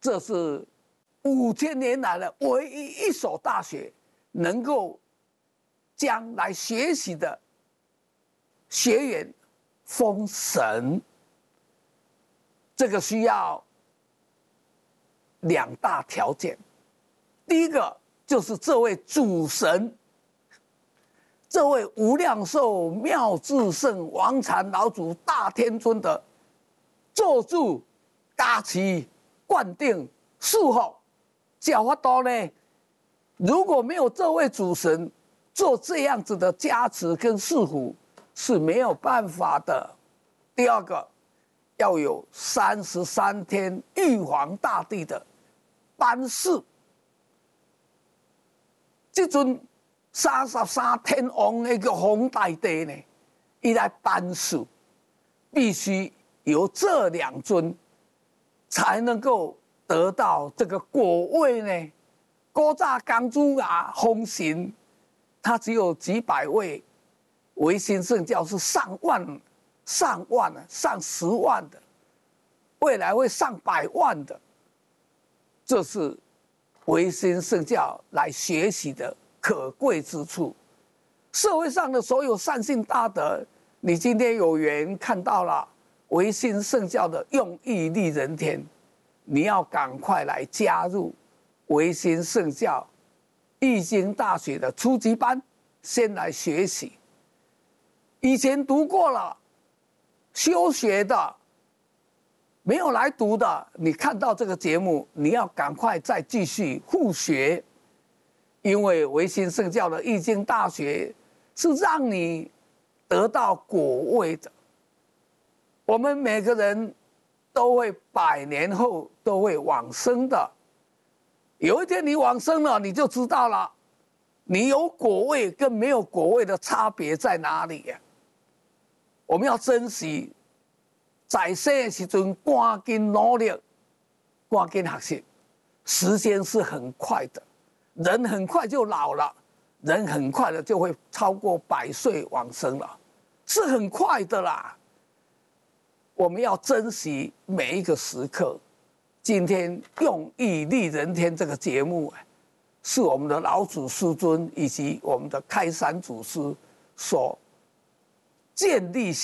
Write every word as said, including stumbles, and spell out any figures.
这是五千年来的唯一一所大学能够将来学习的学员封神。这个需要两大条件，第一个就是这位主神，这位无量寿妙智圣王禅老祖大天尊的做主加持灌顶束缚，叫法多呢？如果没有这位主神做这样子的加持跟束缚，是没有办法的。第二个，要有三十三天玉皇大帝的班示，这尊三十三天王的玉皇大帝呢，伊来班示，必须由这两尊才能够得到这个果位呢。古早公主啊，封神，他只有几百位，维新圣教是上万。上万的，上十万的，未来会上百万的，这是维新圣教来学习的可贵之处。社会上的所有善信大德，你今天有缘看到了维新圣教的用意利人天，你要赶快来加入维新圣教易经大学的初级班，先来学习。以前读过了。休学的，没有来读的，你看到这个节目，你要赶快再继续复学，因为维新圣教的易经大学是让你得到果位的。我们每个人都会百年后都会往生的，有一天你往生了，你就知道了，你有果位跟没有果位的差别在哪里呀？我们要珍惜，在生的时阵赶紧努力，赶紧学习。时间是很快的，人很快就老了，人很快的就会超过百岁往生了，是很快的啦。我们要珍惜每一个时刻。今天用意利人天这个节目，是我们的老祖师尊以及我们的开山祖师所建立